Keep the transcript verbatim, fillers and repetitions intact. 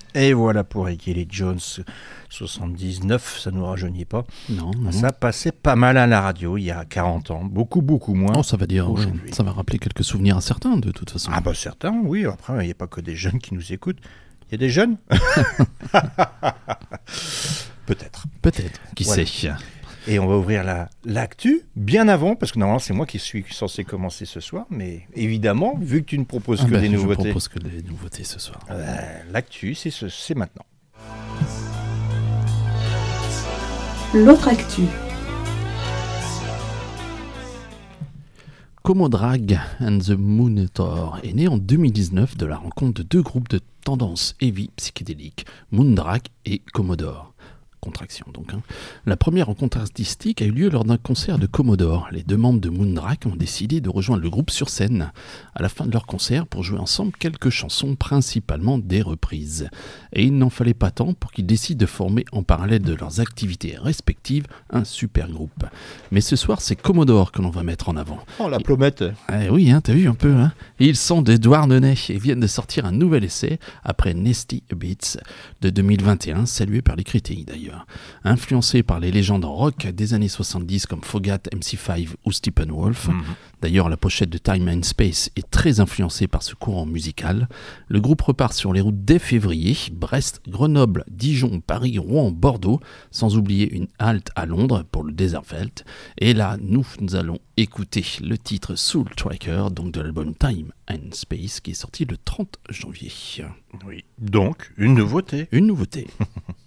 Et voilà pour Kelly Jones, soixante-dix-neuf, ça ne nous rajeunit pas. Non, non. Ça passait pas mal à la radio il y a quarante ans, beaucoup, beaucoup moins. Oh, ça va dire, ouais, aujourd'hui. ça va rappeler quelques souvenirs à certains, de toute façon. Ah bah certains, oui. Après, il n'y a pas que des jeunes qui nous écoutent. Il y a des jeunes Peut-être. Peut-être, qui Voilà. sait. Et on va ouvrir la, l'actu bien avant, parce que normalement c'est moi qui suis censé commencer ce soir, mais évidemment, vu que tu ne proposes Ah que bah, des je nouveautés, propose que des nouveautés ce soir. euh, l'actu c'est, ce, c'est maintenant. L'autre actu. Comodrag and the Monitor est né en deux mille dix-neuf de la rencontre de deux groupes de tendance heavy psychédélique, Moondrag et Commodore. Contraction donc. Hein. La première rencontre artistique a eu lieu lors d'un concert de Commodore. Les deux membres de Moondrag ont décidé de rejoindre le groupe sur scène à la fin de leur concert pour jouer ensemble quelques chansons, principalement des reprises. Et il n'en fallait pas tant pour qu'ils décident de former en parallèle de leurs activités respectives un super groupe. Mais ce soir, c'est Commodore que l'on va mettre en avant. Oh la plomette. Eh oui, hein, t'as vu un peu. Hein. Ils sont des Douarnenez et viennent de sortir un nouvel essai après Nasty Beats de deux mille vingt et un, salué par les critiques d'ailleurs. Influencé par les légendes rock des années soixante-dix comme Fogat, M C cinq ou Steppenwolf. Mm-hmm. D'ailleurs, la pochette de Time and Space est très influencée par ce courant musical. Le groupe repart sur les routes dès février. Brest, Grenoble, Dijon, Paris, Rouen, Bordeaux, sans oublier une halte à Londres pour le Desertfeld. Et là, nous, nous allons écouter le titre Soul Tracker, donc de l'album Time and Space, qui est sorti le trente janvier. Oui, donc une nouveauté. Une nouveauté.